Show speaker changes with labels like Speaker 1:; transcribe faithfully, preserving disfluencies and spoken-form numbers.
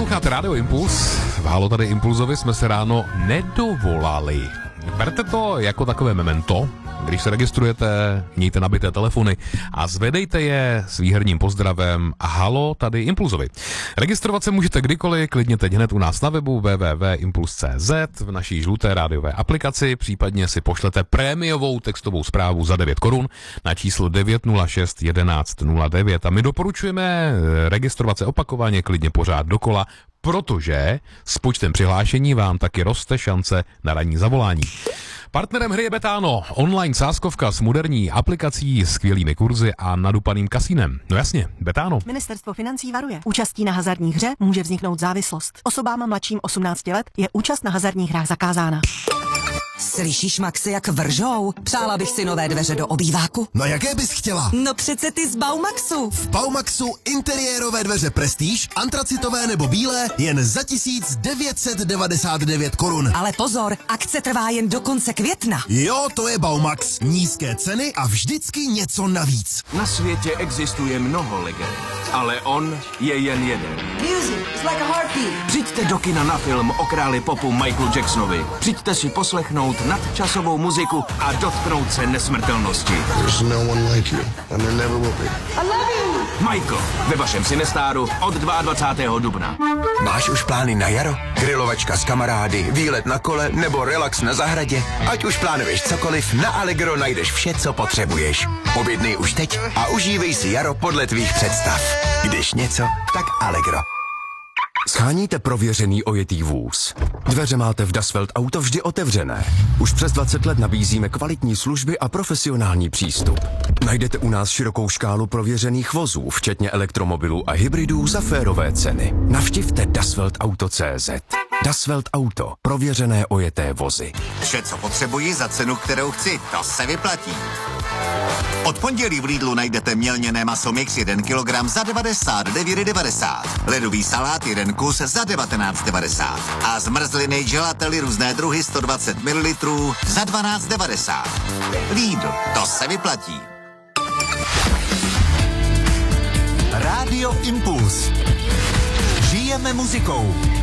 Speaker 1: Posloucháte Rádio Impuls. Válo tady Impulzovi jsme se ráno nedovolali. Berte to jako takové memento. Když se registrujete, mějte nabité telefony a zvedejte je s výherním pozdravem Halo, tady Impulzovi. Registrovat se můžete kdykoliv, klidně teď hned u nás na webu w w w tečka impuls tečka c z, v naší žluté rádiové aplikaci, případně si pošlete prémiovou textovou zprávu za devět korun na číslo devět nula šest jedenáct nula devět. A my doporučujeme registrovat se opakovaně, klidně pořád dokola, protože s počtem přihlášení vám taky roste šance na ranní zavolání. Partnerem hry je Betano, online sázkovka s moderní aplikací, skvělými kurzy a nadupaným kasínem. No jasně, Betano.
Speaker 2: Ministerstvo financí varuje. Účastí na hazardní hře může vzniknout závislost. Osobám mladším osmnácti let je účast na hazardních hrách zakázána.
Speaker 3: Slyšíš, Maxi, jak vržou? Přála bych si nové dveře do obýváku.
Speaker 4: No jaké bys chtěla?
Speaker 3: No přece ty z Baumaxu.
Speaker 4: V Baumaxu interiérové dveře Prestige, antracitové nebo bílé, jen za tisíc devět set devadesát devět korun.
Speaker 3: Ale pozor, akce trvá jen do konce května.
Speaker 4: Jo, to je Baumax. Nízké ceny a vždycky něco navíc.
Speaker 5: Na světě existuje mnoho legend, ale on je jen jeden.
Speaker 3: Music is like a heartbeat.
Speaker 5: Přijďte do kina na film o králi popu Michaelu Jacksonovi. Přijďte si poslechnout nadčasovou muziku a dotknout se nesmrtelnosti.
Speaker 6: There's no one like you, and there never will be.
Speaker 3: I love you.
Speaker 5: Michael ve vašem Cinestáru od dvacátého druhého dubna.
Speaker 7: Máš už plány na jaro? Grilovačka s kamarády, výlet na kole nebo relax na zahradě? Ať už plánuješ cokoliv, na Allegro najdeš vše, co potřebuješ. Objednej už teď a užívej si jaro podle tvých představ. Když něco, tak Allegro.
Speaker 8: Sháníte prověřený ojetý vůz. Dveře máte v Das Welt Auto vždy otevřené. Už přes dvacet let nabízíme kvalitní služby a profesionální přístup. Najdete u nás širokou škálu prověřených vozů, včetně elektromobilů a hybridů za férové ceny. Navštivte dasweltauto tečka cé zet. Das Welt Auto. Prověřené ojeté vozy.
Speaker 9: Vše, co potřebuji za cenu, kterou chci, to se vyplatí. Od pondělí v Lidlu najdete mělněné maso mix jeden kilogram za devadesát devět devadesát, ledový salát jeden kus za devatenáct devadesát a zmrzliny gelately různé druhy sto dvacet mililitrů za dvanáct devadesát. Lidl, to se vyplatí.
Speaker 10: Rádio Impuls. Žijeme muzikou.